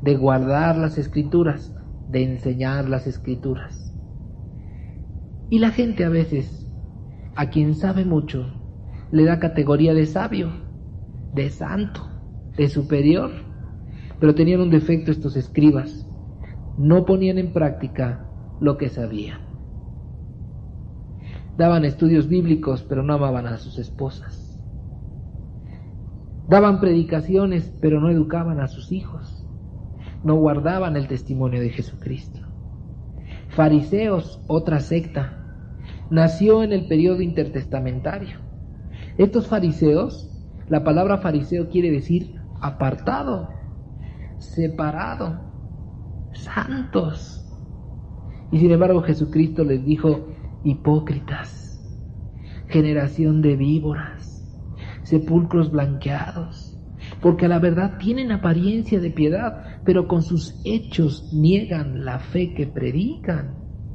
de guardar las Escrituras, de enseñar las Escrituras. Y la gente a veces, a quien sabe mucho, le da categoría de sabio, de santo, de superior. Pero tenían un defecto estos escribas: no ponían en práctica lo que sabían. Daban estudios bíblicos, pero no amaban a sus esposas. Daban predicaciones, pero no educaban a sus hijos. No guardaban el testimonio de Jesucristo. Fariseos, otra secta, nació en el periodo intertestamentario. Estos fariseos, la palabra fariseo quiere decir apartado, separado, santos. Y sin embargo Jesucristo les dijo: hipócritas, generación de víboras, sepulcros blanqueados, porque a la verdad tienen apariencia de piedad, pero con sus hechos niegan la fe que predican.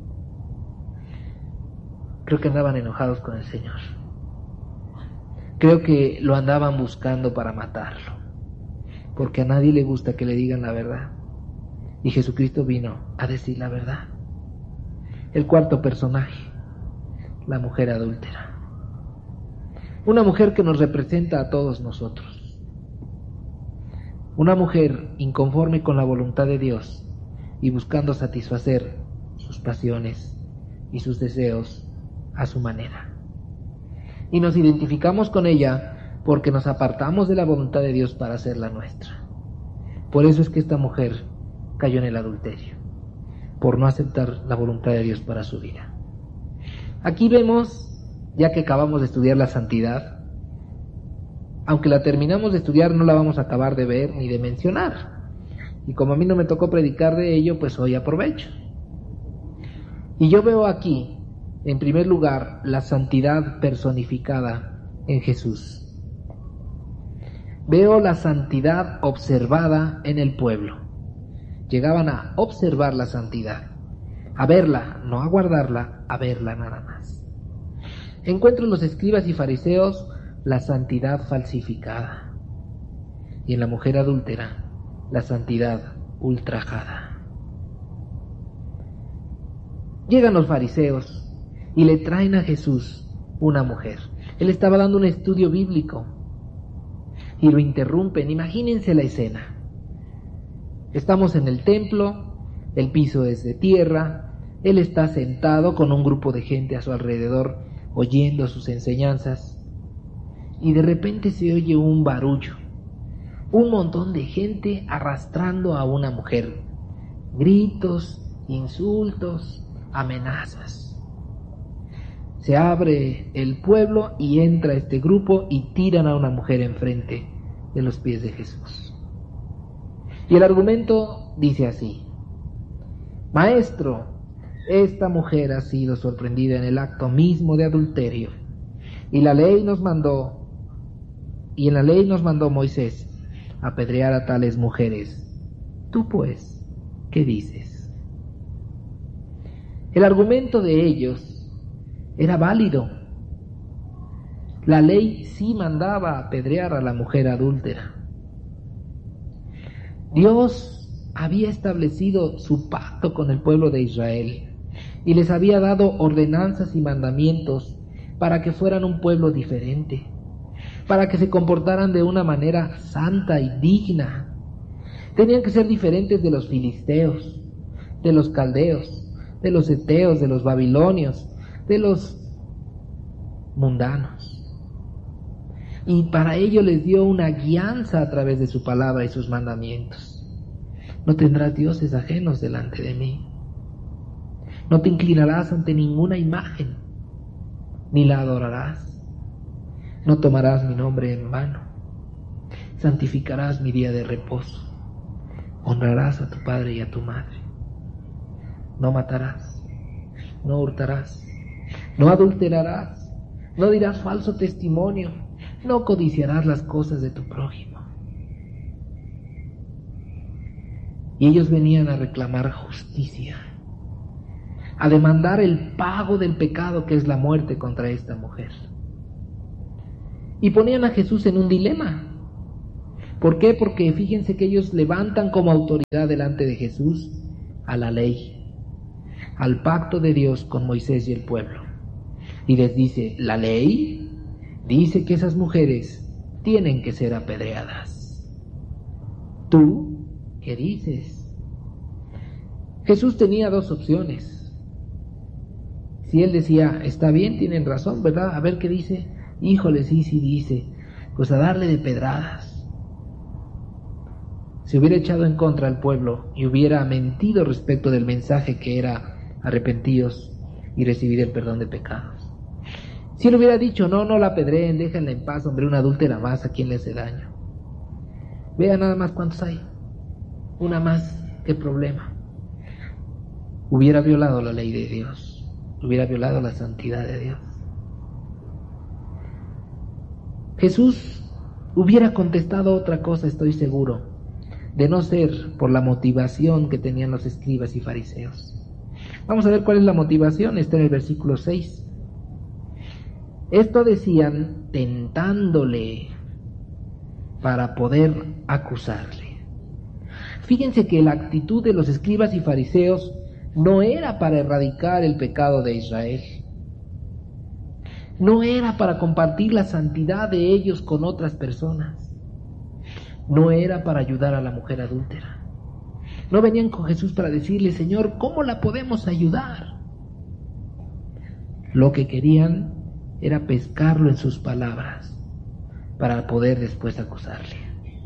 Creo que andaban enojados con el Señor. Creo que lo andaban buscando para matarlo, porque a nadie le gusta que le digan la verdad. Y Jesucristo vino a decir la verdad. El cuarto personaje, la mujer adúltera. Una mujer que nos representa a todos nosotros. Una mujer inconforme con la voluntad de Dios y buscando satisfacer sus pasiones y sus deseos a su manera. Y nos identificamos con ella porque nos apartamos de la voluntad de Dios para hacerla nuestra. Por eso es que esta mujer cayó en el adulterio, por no aceptar la voluntad de Dios para su vida. Aquí vemos, ya que acabamos de estudiar la santidad, aunque la terminamos de estudiar, no la vamos a acabar de ver ni de mencionar. Y como a mí no me tocó predicar de ello, pues hoy aprovecho. Y yo veo aquí, en primer lugar, la santidad personificada en Jesús. Veo la santidad observada en el pueblo. Llegaban a observar la santidad, a verla, no a guardarla, a verla nada más. Encuentro en los escribas y fariseos la santidad falsificada, y en la mujer adúltera la santidad ultrajada. Llegan los fariseos y le traen a Jesús una mujer. Él estaba dando un estudio bíblico y lo interrumpen. Imagínense la escena. Estamos en el templo, el piso es de tierra, él está sentado con un grupo de gente a su alrededor oyendo sus enseñanzas, y de repente se oye un barullo, un montón de gente arrastrando a una mujer, gritos, insultos, amenazas. Se abre el pueblo y entra este grupo y tiran a una mujer enfrente de los pies de Jesús. Y el argumento dice así: Maestro, esta mujer ha sido sorprendida en el acto mismo de adulterio, y en la ley nos mandó Moisés apedrear a tales mujeres. Tú pues, ¿qué dices? El argumento de ellos era válido. La ley sí mandaba apedrear a la mujer adúltera. Dios había establecido su pacto con el pueblo de Israel y les había dado ordenanzas y mandamientos para que fueran un pueblo diferente, para que se comportaran de una manera santa y digna. Tenían que ser diferentes de los filisteos, de los caldeos, de los heteos, de los babilonios, de los mundanos. Y para ello les dio una guianza a través de su palabra y sus mandamientos. No tendrás dioses ajenos delante de mí. No te inclinarás ante ninguna imagen, ni la adorarás. No tomarás mi nombre en vano. Santificarás mi día de reposo. Honrarás a tu padre y a tu madre. No matarás. No hurtarás. No adulterarás. No dirás falso testimonio. No codiciarás las cosas de tu prójimo. Y ellos venían a reclamar justicia, a demandar el pago del pecado que es la muerte contra esta mujer. Y ponían a Jesús en un dilema. ¿Por qué? Porque fíjense que ellos levantan como autoridad delante de Jesús a la ley, al pacto de Dios con Moisés y el pueblo. Y les dice, la ley dice que esas mujeres tienen que ser apedreadas. ¿Tú qué dices? Jesús tenía dos opciones. Si él decía, está bien, tienen razón, ¿verdad? A ver qué dice. Híjole, sí dice. Pues a darle de pedradas. Se hubiera echado en contra al pueblo y hubiera mentido respecto del mensaje que era arrepentíos y recibir el perdón de pecados. Si él hubiera dicho, no la apedreen, déjenla en paz, hombre, una adúltera más, ¿a quién le hace daño? Vea nada más cuántos hay. Una más, ¿qué problema? Hubiera violado la ley de Dios, hubiera violado la santidad de Dios. Jesús hubiera contestado otra cosa, estoy seguro, de no ser por la motivación que tenían los escribas y fariseos. Vamos a ver cuál es la motivación, está en el versículo 6. Esto decían tentándole para poder acusarle. Fíjense que la actitud de los escribas y fariseos no era para erradicar el pecado de Israel. No era para compartir la santidad de ellos con otras personas. No era para ayudar a la mujer adúltera. No venían con Jesús para decirle, Señor, ¿cómo la podemos ayudar? Lo que querían era pescarlo en sus palabras para poder después acusarle.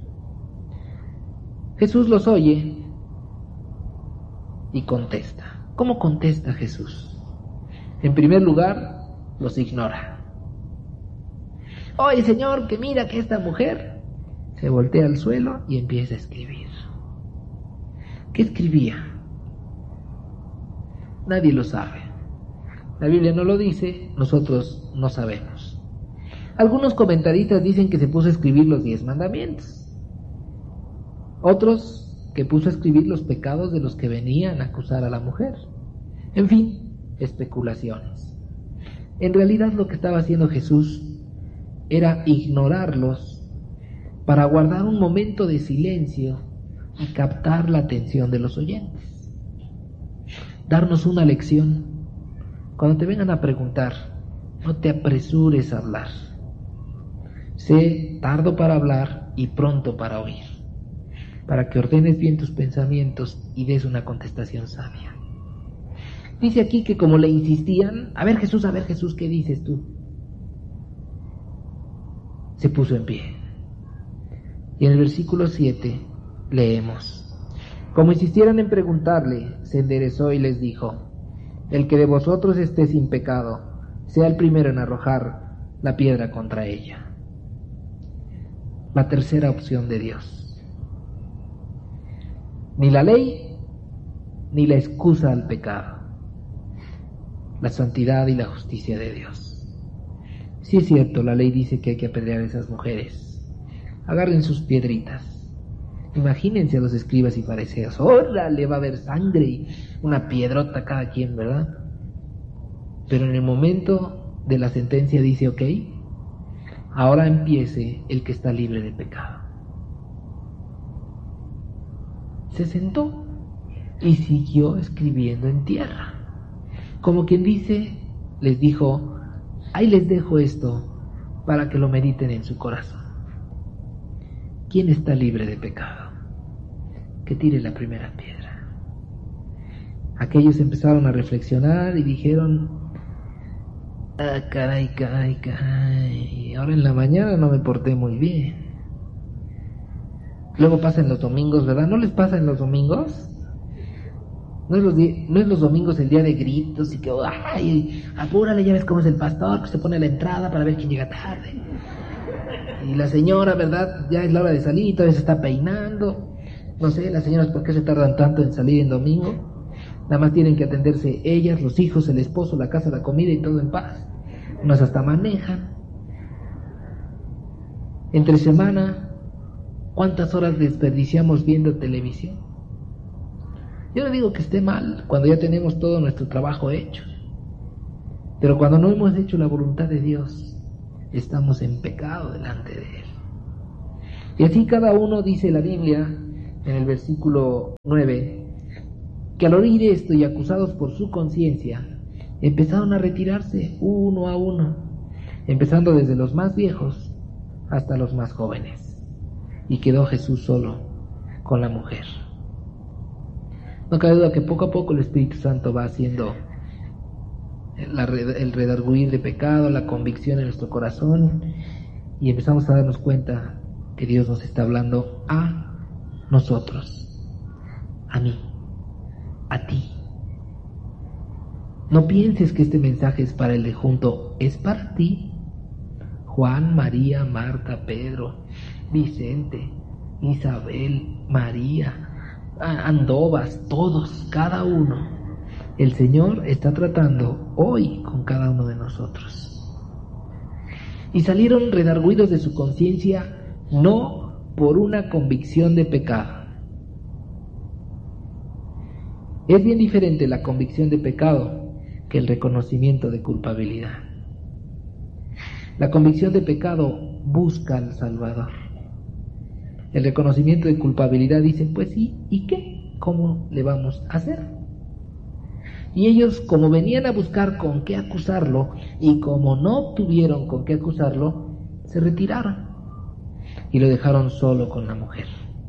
Jesús los oye y contesta. ¿Cómo contesta Jesús? En primer lugar, los ignora. Oye, Señor, que mira que esta mujer se voltea al suelo y empieza a escribir. ¿Qué escribía? Nadie lo sabe. La Biblia no lo dice, nosotros no sabemos. Algunos comentaristas dicen que se puso a escribir los 10 mandamientos. Otros que puso a escribir los pecados de los que venían a acusar a la mujer. En fin, especulaciones. En realidad lo que estaba haciendo Jesús era ignorarlos para guardar un momento de silencio y captar la atención de los oyentes. Darnos una lección. Cuando te vengan a preguntar, no te apresures a hablar. Sé tardo para hablar y pronto para oír, para que ordenes bien tus pensamientos y des una contestación sabia. Dice aquí que como le insistían, a ver Jesús, ¿qué dices tú? Se puso en pie. Y en el versículo 7 leemos, como insistieran en preguntarle, se enderezó y les dijo, el que de vosotros esté sin pecado, sea el primero en arrojar la piedra contra ella. La tercera opción de Dios. Ni la ley, ni la excusa al pecado. La santidad y la justicia de Dios. Sí es cierto, la ley dice que hay que apedrear a esas mujeres. Agarren sus piedritas. Imagínense a los escribas y fariseos. ¡Órale! Va a haber sangre y una piedrota cada quien, ¿verdad? Pero en el momento de la sentencia dice, ok, ahora empiece el que está libre de pecado. Se sentó y siguió escribiendo en tierra. Como quien dice, les dijo, ahí les dejo esto para que lo mediten en su corazón. ¿Quién está libre de pecado? Que tire la primera piedra. Aquellos empezaron a reflexionar y dijeron, caray, ahora en la mañana no me porté muy bien. Luego pasa en los domingos, ¿verdad? ¿No les pasa en los domingos? No es los domingos el día de gritos y que, ay, apúrale, ya ves cómo es el pastor, que se pone a la entrada para ver quién llega tarde. Y la señora, ¿verdad? Ya es la hora de salir y todavía se está peinando. No sé, las señoras, ¿por qué se tardan tanto en salir en domingo? Nada más tienen que atenderse ellas, los hijos, el esposo, la casa, la comida y todo en paz. Unas hasta manejan. Entre semana, ¿cuántas horas desperdiciamos viendo televisión? Yo no digo que esté mal cuando ya tenemos todo nuestro trabajo hecho, pero cuando no hemos hecho la voluntad de Dios, estamos en pecado delante de Él. Y así cada uno, dice la Biblia en el versículo 9, que al oír esto y acusados por su conciencia, empezaron a retirarse uno a uno, empezando desde los más viejos hasta los más jóvenes. Y quedó Jesús solo con la mujer. No cabe duda que poco a poco el Espíritu Santo va haciendo el redarguir de pecado, la convicción en nuestro corazón, y empezamos a darnos cuenta que Dios nos está hablando a nosotros, a mí, a ti. No pienses que este mensaje es para el de junto, es para ti. Juan, María, Marta, Pedro, Vicente, Isabel, María, Andovas, todos, cada uno. El Señor está tratando hoy con cada uno de nosotros. Y salieron redarguidos de su conciencia, no por una convicción de pecado. Es bien diferente la convicción de pecado que el reconocimiento de culpabilidad. La convicción de pecado busca al Salvador. El reconocimiento de culpabilidad dice, pues sí, ¿y qué? ¿Cómo le vamos a hacer? Y ellos, como venían a buscar con qué acusarlo, y como no obtuvieron con qué acusarlo, se retiraron y lo dejaron solo con la mujer.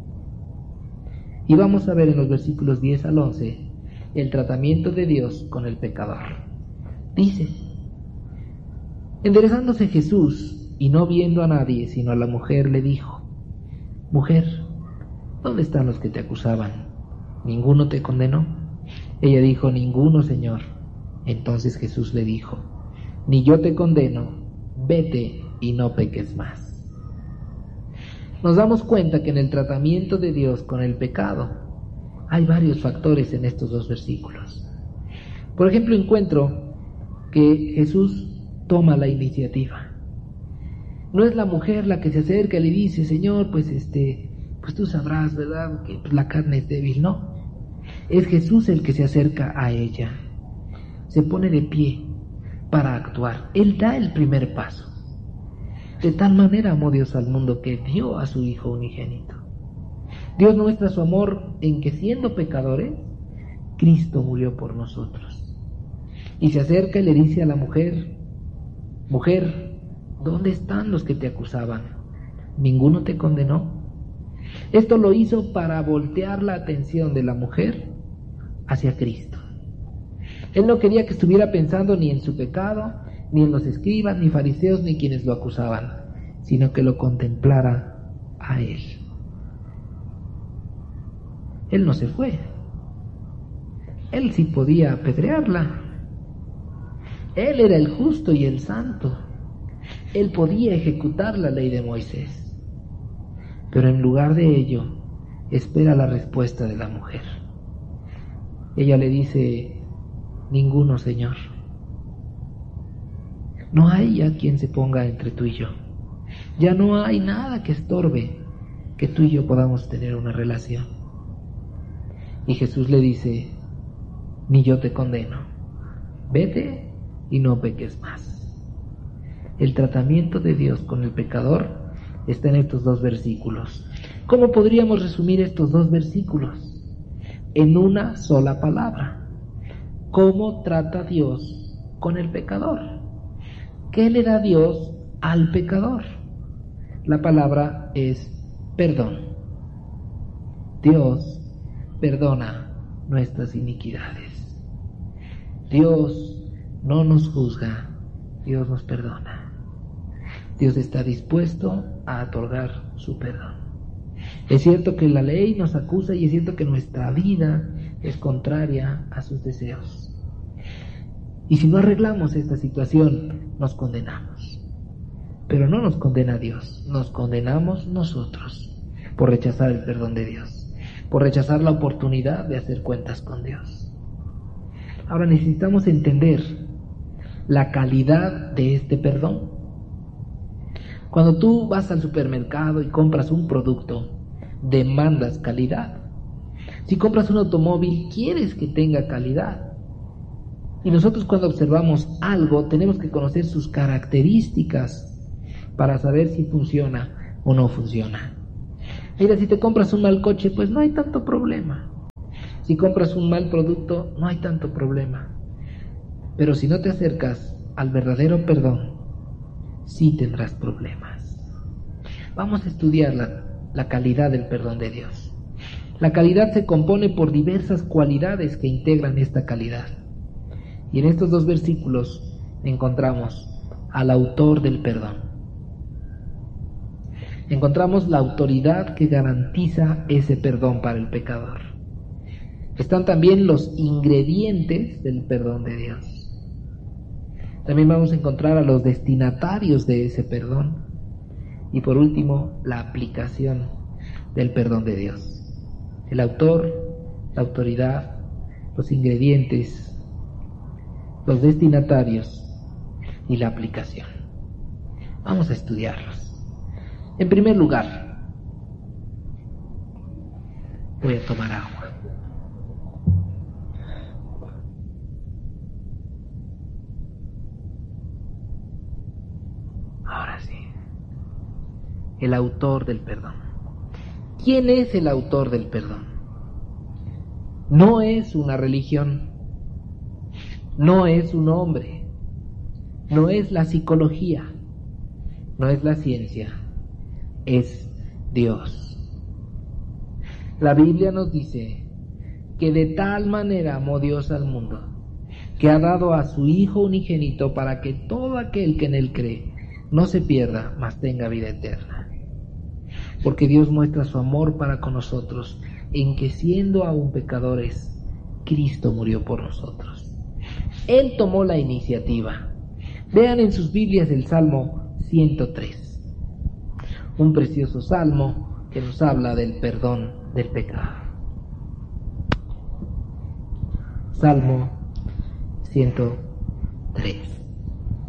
Y vamos a ver en los versículos 10 al 11 el tratamiento de Dios con el pecador. Dice: enderezándose Jesús y no viendo a nadie sino a la mujer, le dijo: mujer, ¿dónde están los que te acusaban? ¿Ninguno te condenó? Ella dijo: ninguno, Señor. Entonces Jesús le dijo: ni yo te condeno, vete y no peques más. Nos damos cuenta que en el tratamiento de Dios con el pecado hay varios factores en estos dos versículos. Por ejemplo, encuentro que Jesús toma la iniciativa. No es la mujer la que se acerca y le dice: Señor, pues tú sabrás, ¿verdad?, que la carne es débil. No, es Jesús el que se acerca a ella, se pone de pie para actuar. Él da el primer paso. De tal manera amó Dios al mundo que dio a su Hijo unigénito. Dios muestra su amor en que, siendo pecadores, Cristo murió por nosotros. Y se acerca y le dice a la mujer: mujer, ¿dónde están los que te acusaban? ¿Ninguno te condenó? Esto lo hizo para voltear la atención de la mujer hacia Cristo. Él no quería que estuviera pensando ni en su pecado, ni en los escribas, ni fariseos, ni quienes lo acusaban, sino que lo contemplara a Él. Él no se fue. Él sí podía apedrearla. Él era el justo y el santo. Él podía ejecutar la ley de Moisés. Pero en lugar de ello, espera la respuesta de la mujer. Ella le dice: ninguno, Señor. No hay ya quien se ponga entre tú y yo. Ya no hay nada que estorbe que tú y yo podamos tener una relación. Y Jesús le dice: ni yo te condeno, vete y no peques más. El tratamiento de Dios con el pecador está en estos dos versículos. ¿Cómo podríamos resumir estos dos versículos? En una sola palabra: ¿cómo trata Dios con el pecador? ¿Qué le da Dios al pecador? La palabra es perdón. Dios perdona nuestras iniquidades. Dios no nos juzga, Dios nos perdona. Dios está dispuesto a otorgar su perdón. Es cierto que la ley nos acusa y es cierto que nuestra vida es contraria a sus deseos. Y si no arreglamos esta situación, nos condenamos. Pero no nos condena Dios, nos condenamos nosotros por rechazar el perdón de Dios, por rechazar la oportunidad de hacer cuentas con Dios. Ahora necesitamos entender la calidad de este perdón. Cuando tú vas al supermercado y compras un producto, demandas calidad. Si compras un automóvil, quieres que tenga calidad. Y nosotros, cuando observamos algo, tenemos que conocer sus características para saber si funciona o no funciona. Mira, si te compras un mal coche, pues no hay tanto problema. Si compras un mal producto, no hay tanto problema. Pero si no te acercas al verdadero perdón, sí tendrás problemas. Vamos a estudiar la calidad del perdón de Dios. La calidad se compone por diversas cualidades que integran esta calidad. Y en estos dos versículos encontramos al autor del perdón. Encontramos la autoridad que garantiza ese perdón para el pecador. Están también los ingredientes del perdón de Dios. También vamos a encontrar a los destinatarios de ese perdón. Y por último, la aplicación del perdón de Dios. El autor, la autoridad, los ingredientes, los destinatarios y la aplicación. Vamos a estudiarlos. En primer lugar, voy a tomar agua. Ahora sí. El autor del perdón. ¿Quién es el autor del perdón? No es una religión, no es un hombre, no es la psicología, no es la ciencia, es Dios. La Biblia nos dice que de tal manera amó Dios al mundo, que ha dado a su Hijo unigénito para que todo aquel que en él cree no se pierda, mas tenga vida eterna. Porque Dios muestra su amor para con nosotros en que siendo aún pecadores, Cristo murió por nosotros. Él tomó la iniciativa. Vean en sus Biblias el Salmo 103, un precioso salmo que nos habla del perdón del pecado. Salmo 103.